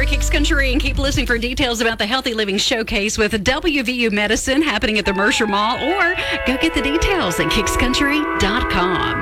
Kicks Country and keep listening for details about the Healthy Living Showcase with WVU Medicine happening at the Mercer Mall, or go get the details at kickscountry.com.